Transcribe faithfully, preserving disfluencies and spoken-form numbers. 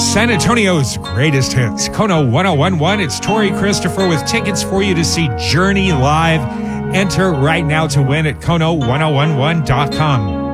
San Antonio's greatest hits. Kono ten eleven. It's Tori Christopher with tickets for you to see Journey live. Enter right now to win at kono ten eleven dot com.